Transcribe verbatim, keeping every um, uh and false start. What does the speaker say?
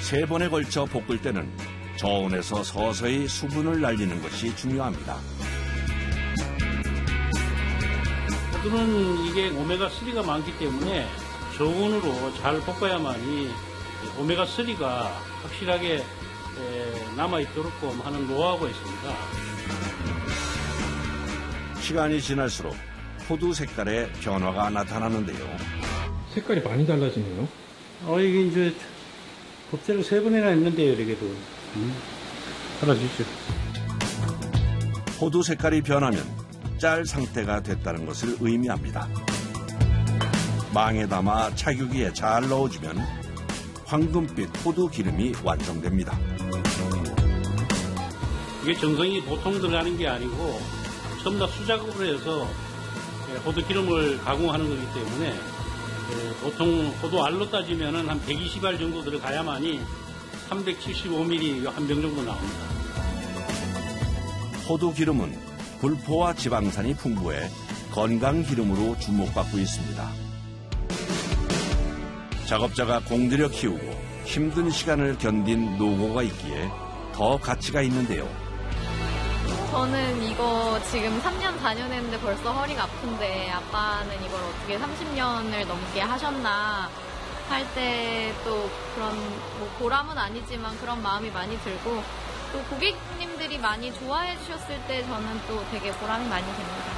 세 번에 걸쳐 볶을 때는 저온에서 서서히 수분을 날리는 것이 중요합니다. 호두는 이게 오메가삼가 많기 때문에 저온으로 잘 볶아야만이 오메가삼가 확실하게 남아있도록 하는 노하우가 있습니다. 시간이 지날수록 호두 색깔에 변화가 나타나는데요. 색깔이 많이 달라지네요. 어, 이게 이제 법대로 세 번이나 했는데요, 이렇게도. 음, 달라지죠. 호두 색깔이 변하면 짤 상태가 됐다는 것을 의미합니다. 망에 담아 차규기에 잘 넣어주면 황금빛 호두 기름이 완성됩니다. 이게 정성이 보통 들어가는 게 아니고 전부 다 수작업을 해서 호두 기름을 가공하는 거기 때문에 보통 호두 알로 따지면 한 백이십 알 정도 들어가야만이 삼백칠십오 밀리리터 한 병 정도 나옵니다. 호두 기름은 불포와 지방산이 풍부해 건강 기름으로 주목받고 있습니다. 작업자가 공들여 키우고 힘든 시간을 견딘 노고가 있기에 더 가치가 있는데요. 저는 이거 지금 삼 년, 사 년 했는데 벌써 허리가 아픈데 아빠는 이걸 어떻게 삼십 년을 넘게 하셨나 할 때 또 그런 뭐 보람은 아니지만 그런 마음이 많이 들고 또 고객님들이 많이 좋아해 주셨을 때 저는 또 되게 보람이 많이 됩니다.